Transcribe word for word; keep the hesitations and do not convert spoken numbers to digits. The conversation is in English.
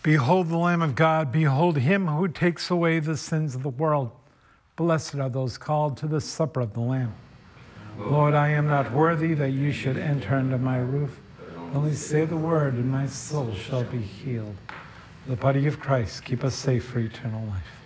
Behold the Lamb of God. Behold him who takes away the sins of the world. Blessed are those called to the supper of the Lamb. Lord, I am not worthy that you should enter under my roof. Only say the word, and my soul shall be healed. The body of Christ, keep us safe for eternal life.